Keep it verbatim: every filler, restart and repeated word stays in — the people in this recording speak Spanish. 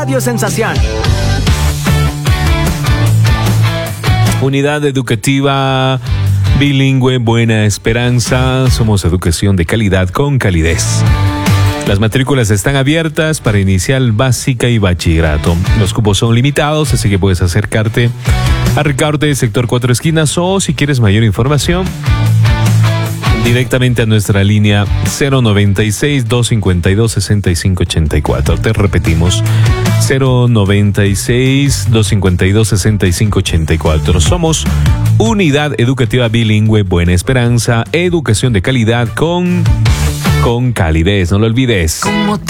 Radio Sensación. Unidad Educativa Bilingüe Buena Esperanza. Somos educación de calidad con calidez. Las matrículas están abiertas para inicial, básica y bachillerato. Los cupos son limitados, así que puedes acercarte a Ricaurte, sector Cuatro Esquinas, o si quieres mayor información, directamente a nuestra línea cero noventa y seis, doscientos cincuenta y dos, sesenta y cinco ochenta y cuatro. Te repetimos, cero noventa y seis, doscientos cincuenta y dos, sesenta y cinco ochenta y cuatro. Somos Unidad Educativa Bilingüe Buena Esperanza, educación de calidad con, con calidez, no lo olvides. ¿Cómo te